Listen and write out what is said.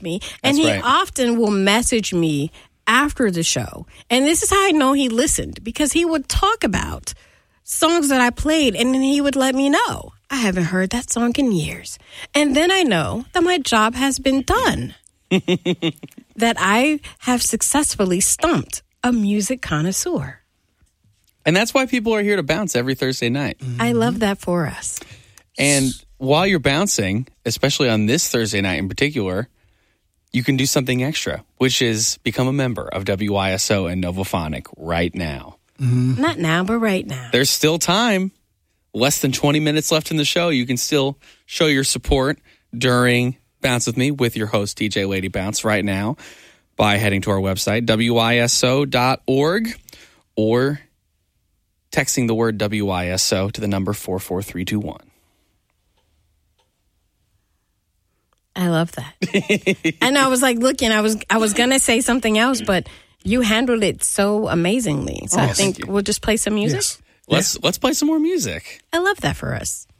me. And he often will message me after the show. And this is how I know he listened, because he would talk about songs that I played, and then he would let me know, I haven't heard that song in years. And then I know that my job has been done. That I have successfully stumped a music connoisseur. And that's why people are here to bounce every Thursday night. I love that for us. And while you're bouncing, especially on this Thursday night in particular, you can do something extra, which is become a member of WYSO and Novophonic right now. Not now, but right now. There's still time. Less than 20 minutes left in the show. You can still show your support during Bounce With Me with your host, DJ Lady Bounce, right now by heading to our website, WYSO.org, or texting the word WYSO to the number 44321. I love that. And I was like looking, I was going to say something else, but you handled it so amazingly. So I think we'll just play some music. Yes. Let's play some more music. I love that for us.